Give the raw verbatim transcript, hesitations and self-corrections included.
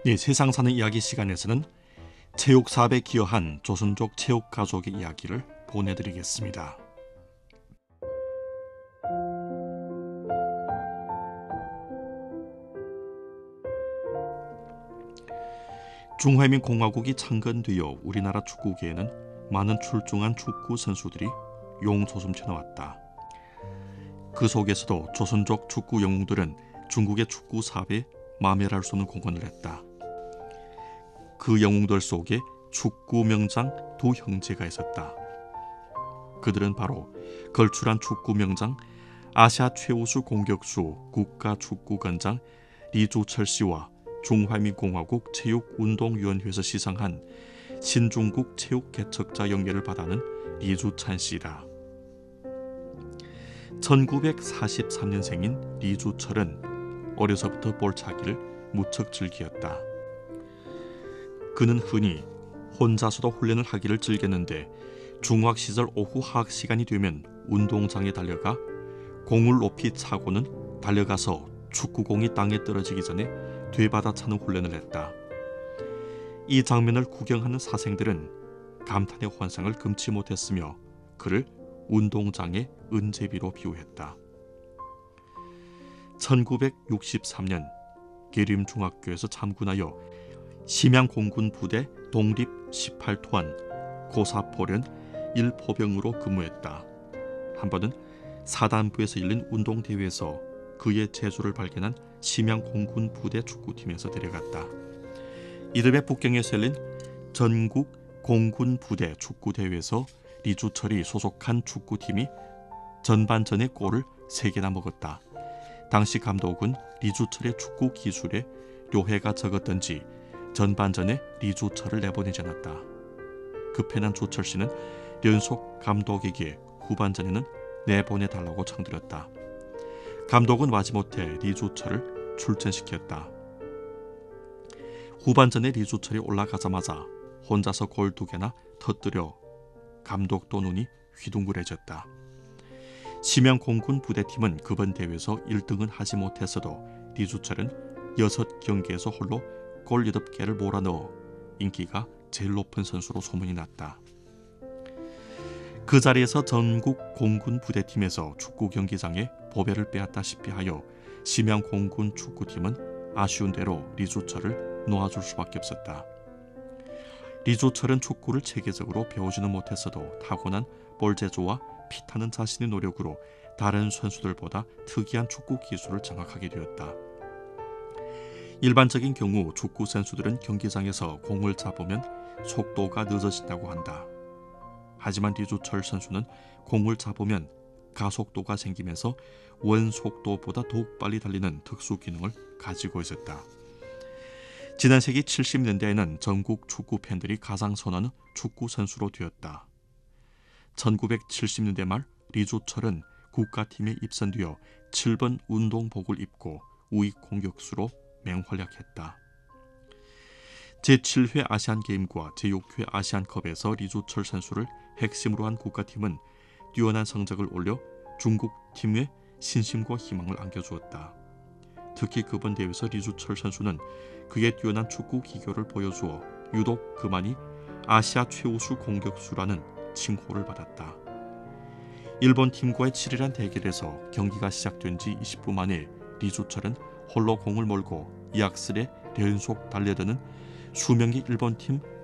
네, 세상 사는 이야기 시간에서는 체육 사업에 기여한 조선족 체육 가족의 이야기를 보내드리겠습니다. 중화민공화국이 창건되어 우리나라 축구계에는 많은 출중한 축구 선수들이 용솟음쳐 나왔다. 그 속에서도 조선족 축구 영웅들은 중국의 축구 사업에 마멸할 수 없는 공헌을 했다. 그 영웅들 속에 축구 명장 두 형제가 있었다. 그들은 바로 걸출한 축구 명장 아시아 최우수 공격수 국가축구관장 리조철 씨와 중화민공화국 체육운동위원회에서 시상한 신중국 체육개척자 영예를 받아는 리주찬 씨다. 천구백사십삼 년생인 리주철은 어려서부터 볼차기를 무척 즐기었다. 그는 흔히 혼자서도 훈련을 하기를 즐겼는데 중학 시절 오후 하학 시간이 되면 운동장에 달려가 공을 높이 차고는 달려가서 축구공이 땅에 떨어지기 전에 되받아 차는 훈련을 했다. 이 장면을 구경하는 사생들은 감탄의 환상을 금치 못했으며 그를 운동장의 은제비로 비유했다. 천구백육십삼 년 계림중학교에서 참군하여 심양공군 부대 독립 십팔 토한 고사포련 일 포병으로 근무했다. 한 번은 사단부에서 열린 운동대회에서 그의 재주를 발견한 심양공군 부대 축구팀에서 데려갔다. 이듬해 북경에서 열린 전국 공군 부대 축구대회에서 리주철이 소속한 축구팀이 전반전에 골을 세 개나 먹었다. 당시 감독은 리주철의 축구 기술에 료해가 적었던지 전반전에 리주철을 내보내지 않았다. 급해난 주철 씨는 연속 감독에게 후반전에는 내보내달라고 청드렸다. 감독은 마지못해 리주철을 출전시켰다. 후반전에 리주철이 올라가자마자 혼자서 골 두 개나 터뜨려 감독도 눈이 휘둥그레졌다. 심양공군 부대팀은 그번 대회에서 일 등은 하지 못했어도 리주철은 여섯 경기에서 홀로 골 여덟 개를 몰아넣어 인기가 제일 높은 선수로 소문이 났다. 그 자리에서 전국 공군 부대팀에서 축구 경기장에 보배를 빼앗다시피 하여 심양공군 축구팀은 아쉬운 대로 리주철을 놓아줄 수밖에 없었다. 리주철은 축구를 체계적으로 배우지는 못했어도 타고난 볼제조와 피타는 자신의 노력으로 다른 선수들보다 특이한 축구 기술을 장악하게 되었다. 일반적인 경우 축구 선수들은 경기장에서 공을 잡으면 속도가 늦어진다고 한다. 하지만 리주철 선수는 공을 잡으면 가속도가 생기면서 원속도보다 더욱 빨리 달리는 특수 기능을 가지고 있었다. 지난 세기 칠십 년대에는 전국 축구 팬들이 가장 선호하는 축구 선수로 되었다. 천구백칠십 년대 말 리주철은 국가팀에 입선되어 칠 번 운동복을 입고 우익 공격수로 맹활약했다. 제칠 회 아시안게임과 제육 회 아시안컵에서 리주철 선수를 핵심으로 한 국가팀은 뛰어난 성적을 올려 중국 팀에 신심과 희망을 안겨주었다. 특히 그번 대회에서 리주철 선수는 그의 뛰어난 축구 기교를 보여주어 유독 그만이 아시아 최우수 공격수라는 칭호를 받았다. 일본 팀과의 치열한 대결에서 경기가 시작된 지 이십 분 만에 리주철은 홀로 공을 몰고 이악슬에 연속 달려드는 수명의 일본 팀